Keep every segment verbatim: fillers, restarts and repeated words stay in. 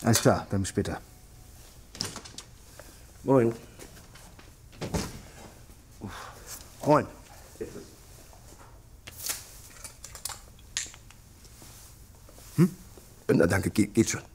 Alles klar, dann bis später. Moin. Moin. Hm? Na danke, Ge geht schon.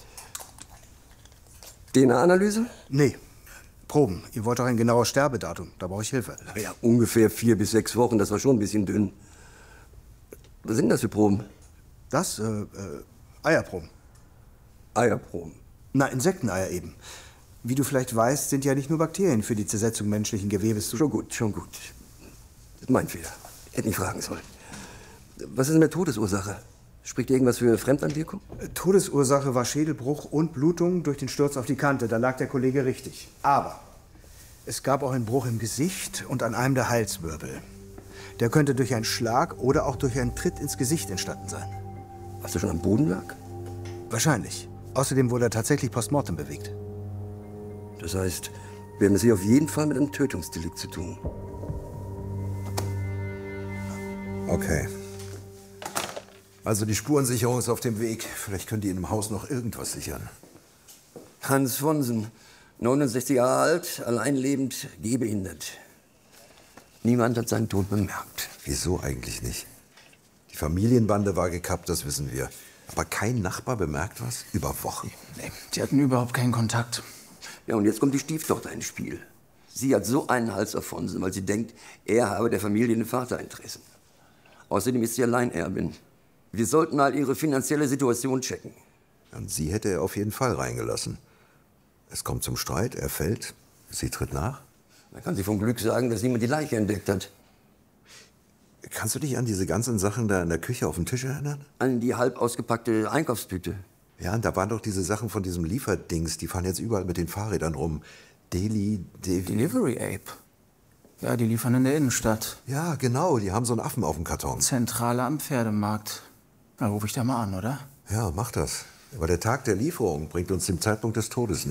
D N A-Analyse? Nee. Proben. Ihr wollt doch ein genaues Sterbedatum. Da brauche ich Hilfe. Na ja, ungefähr vier bis sechs Wochen. Das war schon ein bisschen dünn. Was sind das für Proben? Das? Äh, äh, Eierproben. Eierproben? Na, Insekteneier eben. Wie du vielleicht weißt, sind ja nicht nur Bakterien für die Zersetzung menschlichen Gewebes zu... Schon gut, schon gut. Das ist mein Fehler. Ich hätte nicht fragen sollen. Was ist denn mit Todesursache? Spricht irgendwas für Fremdeinwirkung? Todesursache war Schädelbruch und Blutung durch den Sturz auf die Kante. Da lag der Kollege richtig. Aber es gab auch einen Bruch im Gesicht und an einem der Halswirbel. Der könnte durch einen Schlag oder auch durch einen Tritt ins Gesicht entstanden sein. Was, er schon am Boden lag? Wahrscheinlich. Außerdem wurde er tatsächlich postmortem bewegt. Das heißt, wir haben es hier auf jeden Fall mit einem Tötungsdelikt zu tun. Okay. Also die Spurensicherung ist auf dem Weg. Vielleicht können die in dem Haus noch irgendwas sichern. Hans Vonsen, neunundsechzig Jahre alt, alleinlebend, gehbehindert. Niemand hat seinen Tod bemerkt. Wieso eigentlich nicht? Die Familienbande war gekappt, das wissen wir. Aber kein Nachbar bemerkt was? Über Wochen? Nee, die hatten überhaupt keinen Kontakt. Ja, und jetzt kommt die Stieftochter ins Spiel. Sie hat so einen Hals auf Vonsen, weil sie denkt, er habe der Familie eine Vaterinteressen. Außerdem ist sie Alleinerbin. Wir sollten mal ihre finanzielle Situation checken. Und sie hätte er auf jeden Fall reingelassen. Es kommt zum Streit, er fällt, sie tritt nach. Dann kann sie vom Glück sagen, dass jemand die Leiche entdeckt hat. Kannst du dich an diese ganzen Sachen da in der Küche auf dem Tisch erinnern? An die halb ausgepackte Einkaufstüte. Ja, und da waren doch diese Sachen von diesem Lieferdings, die fahren jetzt überall mit den Fahrrädern rum. Deli, De Delivery Ape. Ja, die liefern in der Innenstadt. Ja, genau, die haben so einen Affen auf dem Karton. Zentrale am Pferdemarkt. Da rufe ich da mal an, oder? Ja, mach das. Aber der Tag der Lieferung bringt uns dem Zeitpunkt des Todes näher.